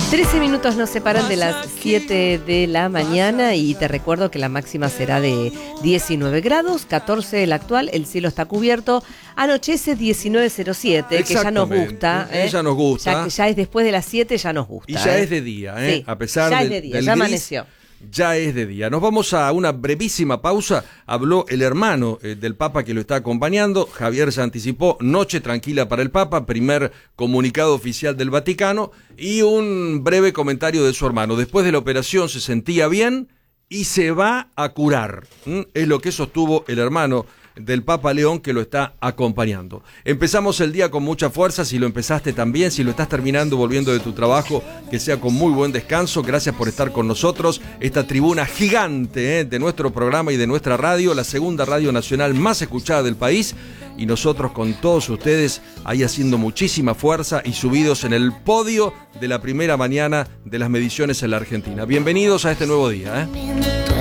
13 minutos nos separan de las 7 de la mañana y te recuerdo que la máxima será de 19 grados, 14 el actual, el cielo está cubierto, anochece 19:07, que ya nos gusta. Ya nos gusta. Ya es después de las 7, ya nos gusta. Y ya es de día, Sí, a pesar ya del, es de día, del ya gris, amaneció. ya es de día. Nos vamos a una brevísima pausa. Habló el hermano del Papa que lo está acompañando. Javier se anticipó, noche tranquila para el Papa, primer comunicado oficial del Vaticano y un breve comentario de su hermano. Después de la operación se sentía bien y se va a curar. Es lo que sostuvo el hermano del Papa León que lo está acompañando. Empezamos el día con mucha fuerza, si lo empezaste también, si lo estás terminando volviendo de tu trabajo, que sea con muy buen descanso. Gracias por estar con nosotros, esta tribuna gigante de nuestro programa y de nuestra radio, la segunda radio nacional más escuchada del país, y nosotros con todos ustedes ahí haciendo muchísima fuerza y subidos en el podio de la primera mañana de las mediciones en la Argentina. Bienvenidos a este nuevo día.